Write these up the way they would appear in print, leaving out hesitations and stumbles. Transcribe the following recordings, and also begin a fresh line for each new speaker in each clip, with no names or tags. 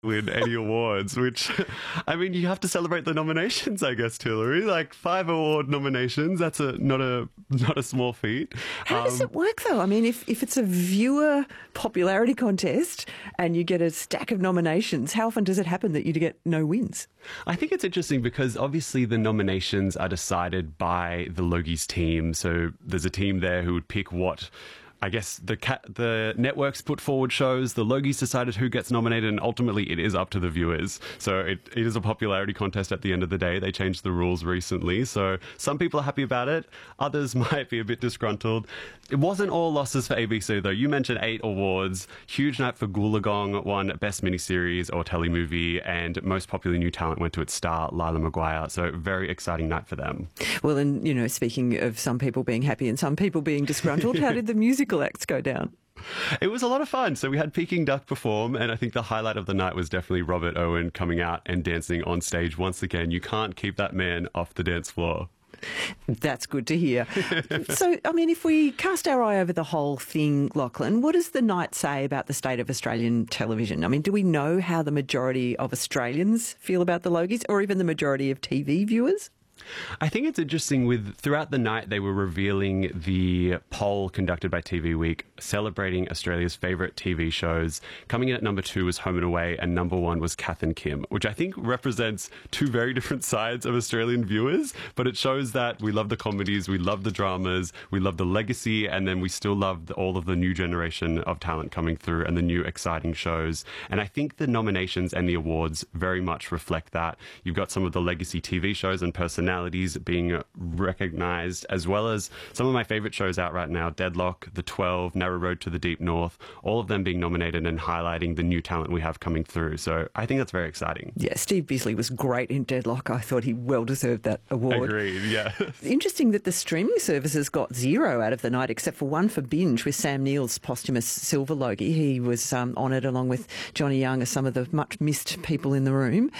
win any awards, which, I mean, you have to celebrate the nominations, I guess, Hillary. Like 5 award nominations, that's not a small feat.
How does it work, though? I mean, if it's a viewer popularity contest and you get a stack of nominations, how often does it happen that you get no wins?
I think it's interesting because obviously the nominations are decided by the Logies team. So there's a team there who would pick what, I guess, the networks put forward shows, the Logies decided who gets nominated, and ultimately it is up to the viewers. So it is a popularity contest at the end of the day. They changed the rules recently. So some people are happy about it. Others might be a bit disgruntled. It wasn't all losses for ABC, though. You mentioned 8 awards. Huge night for Goolagong, won Best Miniseries or Telemovie, and Most Popular New Talent went to its star, Lila Maguire. So very exciting night for them.
Well, and, you know, speaking of some people being happy and some people being disgruntled, how did the musical acts go down?
It was a lot of fun. So we had Peking Duck perform, and I think the highlight of the night was definitely Robert Owen coming out and dancing on stage once again. You can't keep that man off the dance floor.
That's good to hear. So, I mean, if we cast our eye over the whole thing, Lachlan, what does the night say about the state of Australian television? I mean, do we know how the majority of Australians feel about the Logies, or even the majority of TV viewers?
I think it's interesting throughout the night they were revealing the poll conducted by TV Week celebrating Australia's favourite TV shows. Coming in at number 2 was Home and Away, and number 1 was Kath and Kim, which I think represents 2 very different sides of Australian viewers, but it shows that we love the comedies, we love the dramas, we love the legacy, and then we still love all of the new generation of talent coming through and the new exciting shows. And I think the nominations and the awards very much reflect that. You've got some of the legacy TV shows and personalities being recognised, as well as some of my favourite shows out right now, Deadlock, The 12, Narrow Road to the Deep North, all of them being nominated and highlighting the new talent we have coming through. So I think that's very exciting.
Yeah, Steve Bisley was great in Deadlock. I thought he well deserved that award.
Agreed, yeah.
Interesting that the streaming services got 0 out of the night, except for 1 for Binge with Sam Neill's posthumous Silver Logie. He was honoured along with Johnny Young as some of the much missed people in the room.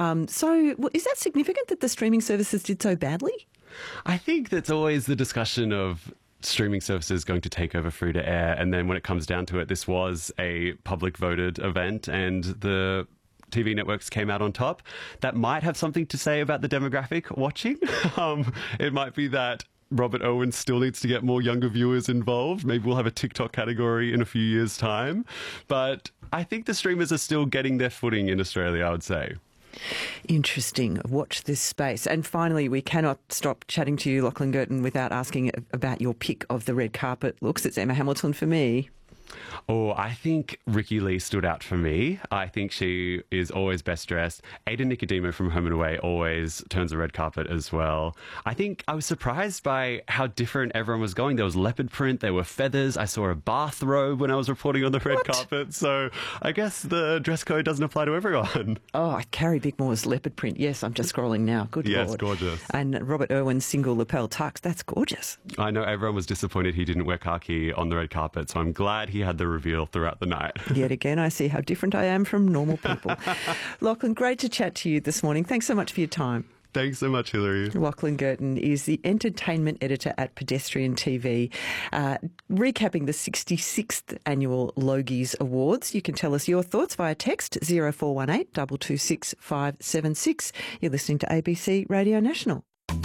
So is that significant that the streaming services did so badly?
I think that's always the discussion of streaming services going to take over free to air, and then when it comes down to it, this was a public voted event and the TV networks came out on top. That might have something to say about the demographic watching. It might be that Robert Owen still needs to get more younger viewers involved. Maybe we'll have a TikTok category in a few years' time. But I think the streamers are still getting their footing in Australia, I would say.
Interesting. Watch this space. And finally, we cannot stop chatting to you, Lachlan Girton, without asking about your pick of the red carpet looks. It's Emma Hamilton for me.
Oh, I think Ricki Lee stood out for me. I think she is always best dressed. Ada Nicodemo from Home and Away always turns the red carpet as well. I think I was surprised by how different everyone was going. There was leopard print, there were feathers. I saw a bathrobe when I was reporting on the red carpet. So I guess the dress code doesn't apply to everyone.
Oh, Carrie Bickmore's leopard print. Yes, I'm just scrolling now. Good Lord.
Yes, gorgeous.
And Robert Irwin's single lapel tux. That's gorgeous.
I know everyone was disappointed he didn't wear khaki on the red carpet, so I'm glad he had the reveal throughout the night.
Yet again, I see how different I am from normal people. Lachlan, great to chat to you this morning. Thanks so much for your time.
Thanks so much, Hillary.
Lachlan Girton is the entertainment editor at Pedestrian TV, recapping the 66th Annual Logies Awards. You can tell us your thoughts via text 0418 226 576. You're listening to ABC Radio National.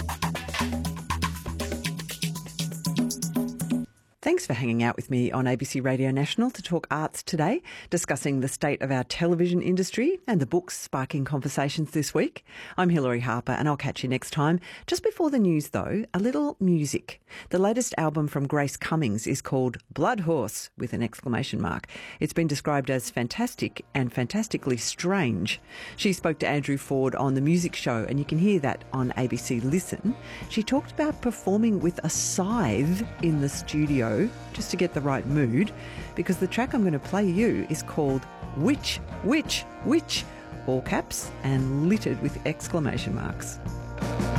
Thanks for hanging out with me on ABC Radio National to talk arts today, discussing the state of our television industry and the books sparking conversations this week. I'm Hillary Harper and I'll catch you next time. Just before the news though, a little music. The latest album from Grace Cummings is called Blood Horse with an exclamation mark. It's been described as fantastic and fantastically strange. She spoke to Andrew Ford on The Music Show and you can hear that on ABC Listen. She talked about performing with a scythe in the studio just to get the right mood, because the track I'm going to play you is called Witch, Witch, Witch, all caps and littered with exclamation marks.